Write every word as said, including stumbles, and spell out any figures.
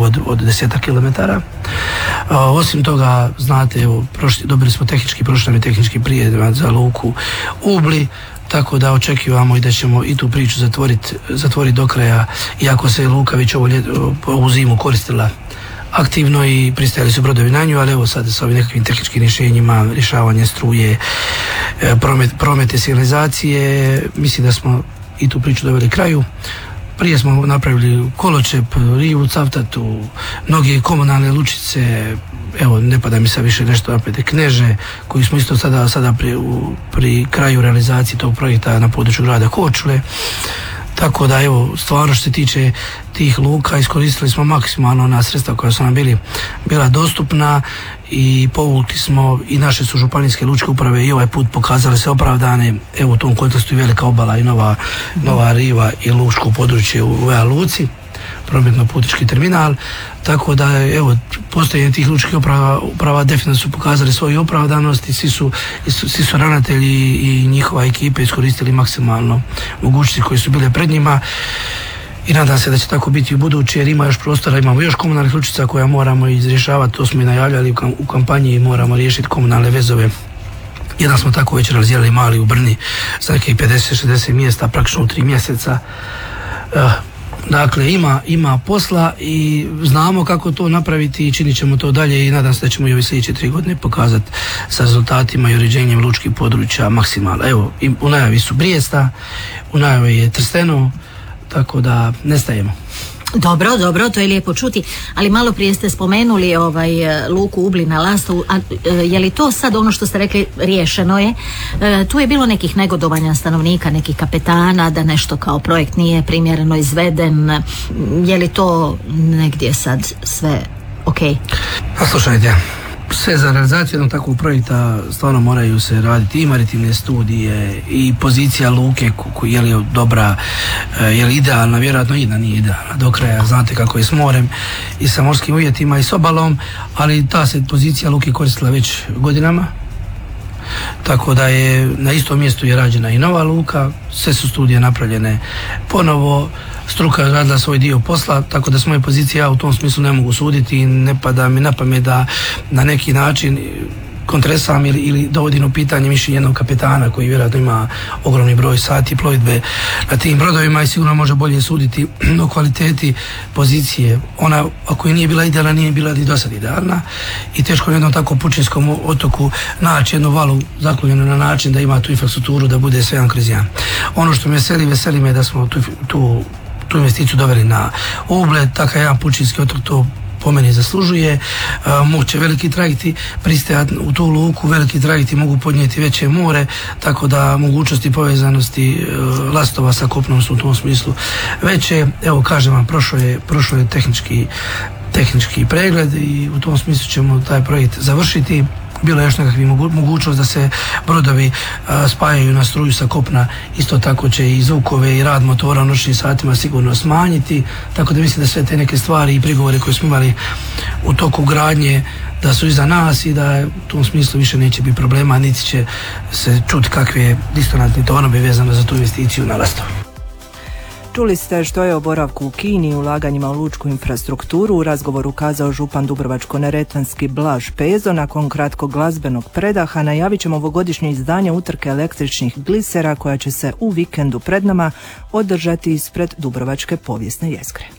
od, od desetak kilometara. Osim toga, znate, evo, prošli, dobili smo tehnički, prošli nam je tehnički prijem za luku Ubli, tako da očekivamo i da ćemo i tu priču zatvoriti zatvorit do kraja, iako se luka već ovo ljeto, ovu zimu koristila aktivno i pristajali su brodovi na nju, ali evo sad sa ovim nekakvim tehničkim rješenjima, rješavanje struje, promet, promete, signalizacije, mislim da smo i tu priču doveli kraju. Prije smo napravili Koločep, Rivu, Cavtatu, mnoge komunalne lučice, evo ne pada mi sad više nešto naprijed, Kneže, koji smo isto sada, sada pri, u, pri kraju realizacije tog projekta na području grada Korčule. Tako da evo, stvarno što se tiče tih luka, iskoristili smo maksimalno ona sredstva koja su nam bili, bila dostupna i povukli smo i naše su županijske lučke uprave i ovaj put pokazale se opravdane. Evo u tom kontekstu i Velika Obala i Nova, Nova Riva i lučko područje u Vela Luci, prometno-putnički terminal, tako da evo postojanje tih lučkih uprava, uprava definitivno su pokazali svoju opravdanost i svi su, svi su ravnatelji i njihova ekipa iskoristili maksimalno mogućnosti koje su bile pred njima i nadam se da će tako biti u budući jer ima još prostora, imamo još komunalnih lučica koja moramo izrješavati, to smo i najavljali u kampanji i moramo riješiti komunalne vezove. Jedan smo tako već realizirali mali u Brni sa nekih pedeset šezdeset mjesta praktično u tri mjeseca. Dakle, ima, ima posla i znamo kako to napraviti i činit ćemo to dalje i nadam se da ćemo i ove sljedeće tri godine pokazati sa rezultatima i uređenjem lučkih područja maksimalno. Evo, u najavi su Brijesta, u najavi je Trsteno, tako da ne stajemo. Dobro, dobro, to je lijepo čuti, ali malo prije ste spomenuli ovaj luku Ubli na Lastovu, a je li to sad ono što ste rekli riješeno je? E, tu je bilo nekih negodovanja stanovnika, nekih kapetana, da nešto kao projekt nije primjereno izveden, je li to negdje sad sve ok? Pa slušajte, sve za realizaciju jednog takvog projekta stvarno moraju se raditi i maritimne studije i pozicija luke je li dobra, je li idealna, vjerojatno i da nije idealna do kraja, znate kako je s morem i sa morskim uvjetima i s obalom, ali ta se pozicija luke koristila već godinama, tako da je na istom mjestu je rađena i nova luka, sve su studije napravljene ponovo, struka je radila svoj dio posla, tako da s moje pozicije ja u tom smislu ne mogu suditi i ne pada mi na pamet da na neki način kontresam ili, ili dovodim u pitanje mišljenje jednog kapetana koji vjerojatno ima ogromni broj sati plovidbe na tim brodovima i sigurno može bolje suditi o kvaliteti pozicije. Ona, ako je nije bila idealna, nije bila ni do sad idealna i teško na jednom tako pučinskom otoku naći jednu valu zaklonjenu na način da ima tu infrastrukturu da bude sve jedan kroz jedan. Ono što me veseli, veseli me da smo tu, tu, tu investiciju doveli na Ubled, takav jedan pučinski otok to po meni zaslužuje. Moće veliki trajekti pristajati u tu luku, veliki trajekti mogu podnijeti veće more, tako da mogućnosti povezanosti Lastova sa kopnom su u tom smislu veće. Evo kažem vam, prošlo je, prošlo je tehnički, tehnički pregled i u tom smislu ćemo taj projekt završiti. Bilo je još nekakvih mogućnost da se brodovi a, spajaju na struju sa kopna, isto tako će i zvukove i rad motora u noćnim satima sigurno smanjiti, tako da mislim da sve te neke stvari i prigovore koje smo imali u toku gradnje da su iza nas i da u tom smislu više neće biti problema, niti će se čuti kakve disonantne tonovi vezano za tu investiciju na Lastovu. Čuli ste što je o boravku u Kini i ulaganjima u lučku infrastrukturu. U razgovoru kazao župan Dubrovačko-neretvanski Blaž Pezo. Nakon kratkog glazbenog predaha najavit ćemo ovogodišnje izdanje utrke električnih glisera koja će se u vikendu pred nama održati ispred Dubrovačke povijesne jezgre.